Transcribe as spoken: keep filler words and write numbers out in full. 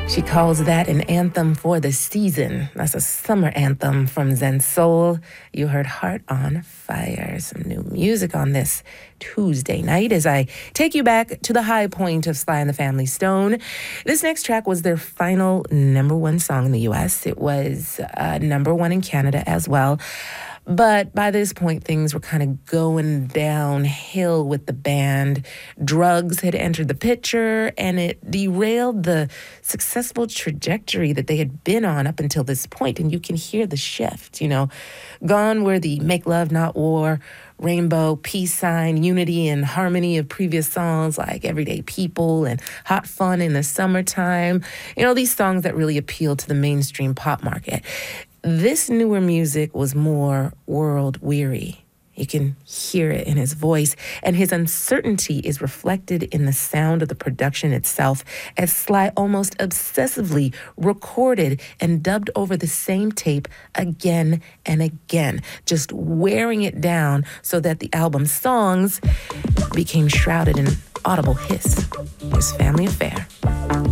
She calls that an anthem for the season. That's a summer anthem from Zen Soul. You heard Heart on Fire. Some new music on this Tuesday night as I take you back to the high point of Sly and the Family Stone. This next track was their final number one song in the U S. It was uh, number one in Canada as well. But by this point, things were kind of going downhill with the band. Drugs had entered the picture, and it derailed the successful trajectory that they had been on up until this point. And you can hear the shift, you know. Gone were the Make Love, Not War, rainbow, peace sign, unity, and harmony of previous songs like Everyday People and Hot Fun in the Summertime. You know, these songs that really appeal to the mainstream pop market. This newer music was more world-weary. You can hear it in his voice, and his uncertainty is reflected in the sound of the production itself, as Sly almost obsessively recorded and dubbed over the same tape again and again, just wearing it down so that the album's songs became shrouded in audible hiss. Here's Family Affair.